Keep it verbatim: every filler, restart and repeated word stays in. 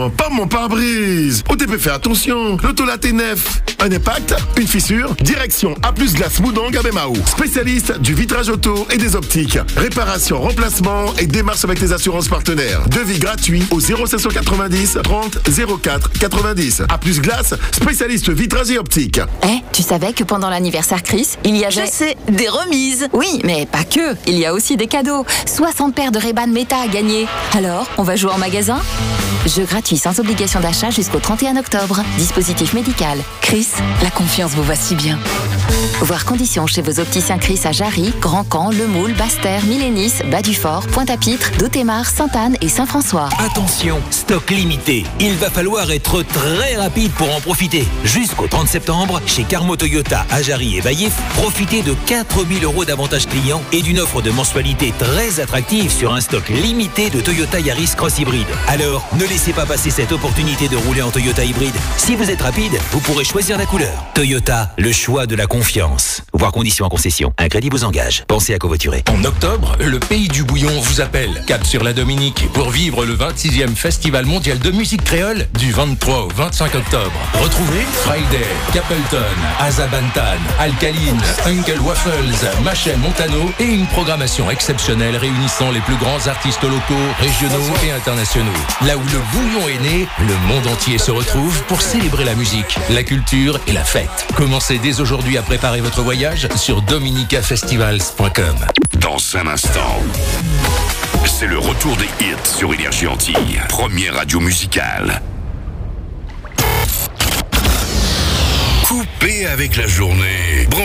non, pas mon pare-brise. O T P fait attention, l'autolat est neuf. Un impact, une fissure, direction A plus Glace Moudon Gabemao. Spécialiste du vitrage auto et des optiques. Réparation, remplacement et démarche avec les assurances partenaires. Devis gratuit au zéro cinq cent quatre-vingt-dix trente zéro quatre quatre-vingt-dix. A plus Glace, spécialiste vitrage et optique. Eh, tu savais que pendant l'anniversaire Chris, il y avait... Je sais, des remises. Oui, mais pas que. Il y a aussi des cadeaux. soixante paires de Ray-Ban Meta à gagner. Alors, on va jouer en magasin ? Jeu gratuit sans obligation d'achat jusqu'au trente et un octobre. Dispositif médical. Chris, la confiance vous va si bien. Voir conditions chez vos opticiens Chris à Jarry, Grand Camp, Le Moule, Basse-Terre, Milénis, Bas-du-Fort, Pointe-à-Pitre, Dotémar, Sainte-Anne et Saint-François. Attention, stock limité. Il va falloir être très rapide pour en profiter. Jusqu'au trente septembre, chez Carmo Toyota à Jarry et Baillif, profitez de quatre mille euros d'avantages clients et d'une offre de mensualité très attractive sur un stock limité de Toyota Yaris Cross Hybride. Alors, ne laissez pas passer cette opportunité de rouler en Toyota hybride. Si vous êtes rapide, vous pourrez choisir la couleur. Toyota, le choix de la confiance. Voir conditions en concession. Un crédit vous engage. Pensez à covoiturer. En octobre, le Pays du Bouillon vous appelle. Cap sur la Dominique pour vivre le vingt-sixième Festival mondial de musique créole du vingt-trois au vingt-cinq octobre. Retrouvez Friday, Capleton, Azabantan, Alkaline, Uncle Waffles, Machel Montano et une programmation exceptionnelle réunissant les plus grands artistes locaux, régionaux et internationaux. Là où le bouillon est né, le monde entier se retrouve pour célébrer la musique, la culture et la fête. Commencez dès aujourd'hui à préparer votre voyage sur dominica festivals point com. Dans un instant, c'est le retour des hits sur Énergie Antilles, première radio musicale. Coupé avec la journée.